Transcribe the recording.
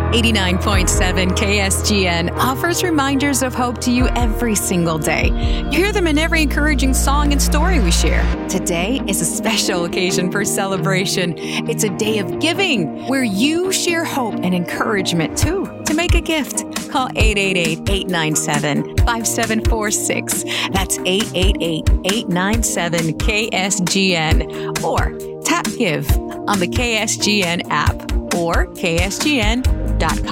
89.7 KSGN offers reminders of hope to you every single day. You hear them in every encouraging song and story we share. Today is a special occasion for celebration. It's a day of giving where you share hope and encouragement too. To make a gift, call 888-897-5746. That's 888-897-KSGN or tap give on the KSGN app or ksgn.com.